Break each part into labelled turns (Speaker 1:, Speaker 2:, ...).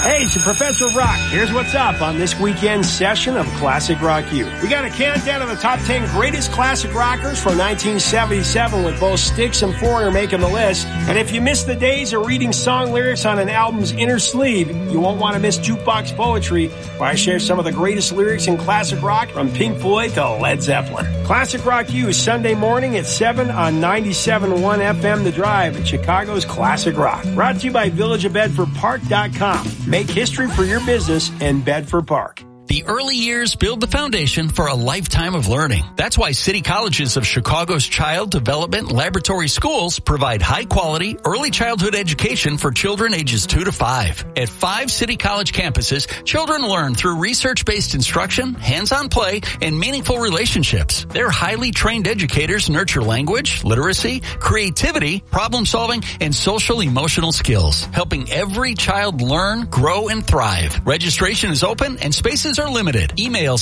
Speaker 1: Hey, it's Professor Rock. Here's what's up on this weekend's session of Classic Rock U. We got a countdown of the top 10 greatest classic rockers from 1977 with both Styx and Foreigner making the list. And if you miss the days of reading song lyrics on an album's inner sleeve, you won't want to miss Jukebox Poetry, where I share some of the greatest lyrics in classic rock from Pink Floyd to Led Zeppelin. Classic Rock U is Sunday morning at 7 on 97.1 FM The Drive at Chicago's Classic Rock. Brought to you by VillageOfBedfordPark.com. Make history for your business in Bedford Park.
Speaker 2: The early years build the foundation for a lifetime of learning. That's why City Colleges of Chicago's Child Development Laboratory Schools provide high-quality early childhood education for children ages 2 to 5. At 5 City College campuses, children learn through research-based instruction, hands-on play, and meaningful relationships. Their highly trained educators nurture language, literacy, creativity, problem-solving, and social-emotional skills, helping every child learn, grow, and thrive. Registration is open and spaces are limited. Email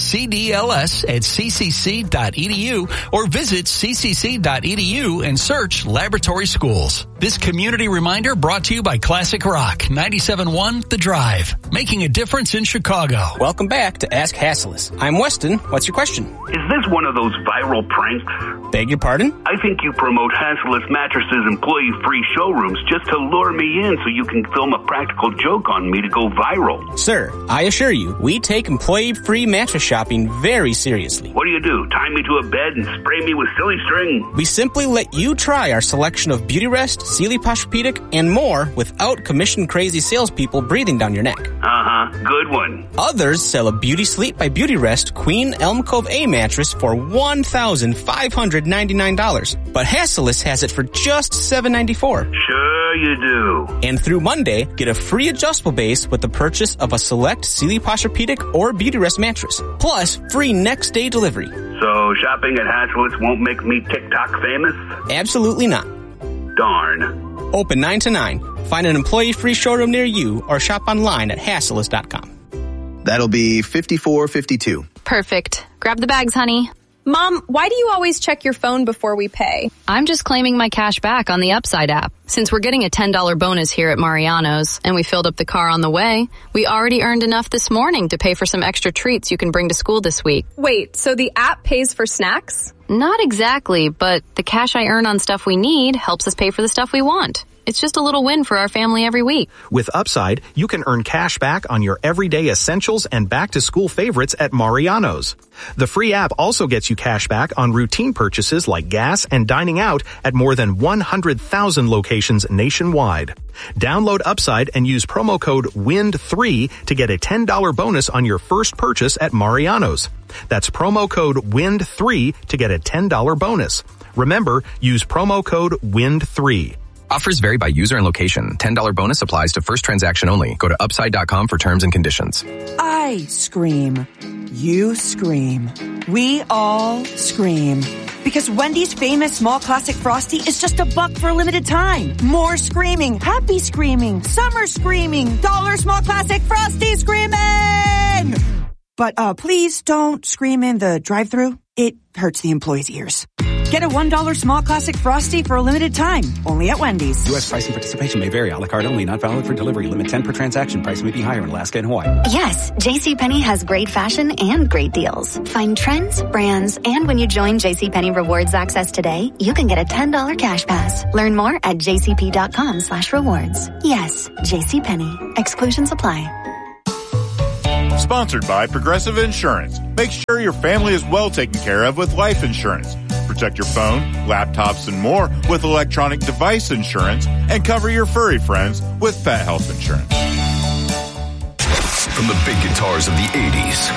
Speaker 2: cdls@ccc.edu or visit ccc.edu and search Laboratory Schools. This community reminder brought to you by Classic Rock 97.1 The Drive, making a difference in Chicago.
Speaker 3: Welcome back to Ask Hasslis. I'm Weston. What's your question?
Speaker 4: Is this one of those viral pranks?
Speaker 3: Beg your pardon?
Speaker 4: I think you promote Hasslis Mattresses employee-free showrooms just to lure me in so you can film a practical joke on me to go viral.
Speaker 3: Sir, I assure you, we take employee-free mattress shopping very seriously.
Speaker 4: What do? Tie me to a bed and spray me with silly string?
Speaker 3: We simply let you try our selection of Beautyrest, Sealy Posturepedic, and more without commission-crazy salespeople breathing down your neck.
Speaker 4: Good one.
Speaker 3: Others sell a Beauty Sleep by Beautyrest Queen Elm Cove A mattress for $1,599. But Hasslis has it for just $794.
Speaker 4: Sure you do.
Speaker 3: And through Monday, get a free adjustable base with the purchase of a select Sealy Posturepedic or Beautyrest mattress. Plus, free next-day delivery.
Speaker 4: So shopping at Hasslis won't make me TikTok famous?
Speaker 3: Absolutely not.
Speaker 4: Darn.
Speaker 3: Open 9 to 9. Find an employee-free showroom near you or shop online at Hasslis.com.
Speaker 5: That'll be 5452.
Speaker 6: Perfect. Grab the bags, honey.
Speaker 7: Mom, why do you always check your phone before we pay?
Speaker 6: I'm just claiming my cash back on the Upside app. Since we're getting a $10 bonus here at Mariano's, and we filled up the car on the way, we already earned enough this morning to pay for some extra treats you can bring to school this week.
Speaker 7: Wait, so the app pays for snacks?
Speaker 6: Not exactly, but the cash I earn on stuff we need helps us pay for the stuff we want. It's just a little win for our family every week.
Speaker 8: With Upside, you can earn cash back on your everyday essentials and back-to-school favorites at Mariano's. The free app also gets you cash back on routine purchases like gas and dining out at more than 100,000 locations nationwide. Download Upside and use promo code WIND3 to get a $10 bonus on your first purchase at Mariano's. That's promo code WIND3 to get a $10 bonus. Remember, use promo code WIND3.
Speaker 9: Offers vary by user and location. $10 bonus applies to first transaction only. Go to upside.com for terms and conditions.
Speaker 10: I scream. You scream. We all scream. Because Wendy's famous small classic Frosty is just $1 for a limited time. More screaming, happy screaming, summer screaming, dollar small classic Frosty screaming! But please don't scream in the drive-thru. It hurts the employees' ears. Get a $1 small classic Frosty for a limited time, only at Wendy's.
Speaker 11: U.S. price and participation may vary. A la carte only, not valid for delivery. Limit 10 per transaction. Price may be higher in Alaska and Hawaii.
Speaker 12: Yes, JCPenney has great fashion and great deals. Find trends, brands, and when you join JCPenney Rewards Access today, you can get a $10 cash pass. Learn more at jcp.com/rewards. Yes, JCPenney. Exclusions apply.
Speaker 13: Sponsored by Progressive Insurance. Make sure your family is well taken care of with life insurance. Protect your phone, laptops, and more with electronic device insurance, and cover your furry friends with pet health insurance.
Speaker 14: From the big guitars of the 80s,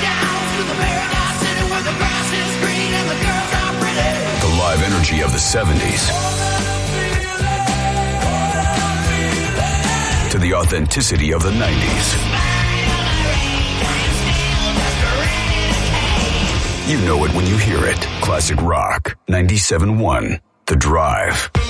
Speaker 14: the live energy of the 70s, to the authenticity of the 90s. You know it when you hear it. Classic Rock 97.1 The Drive.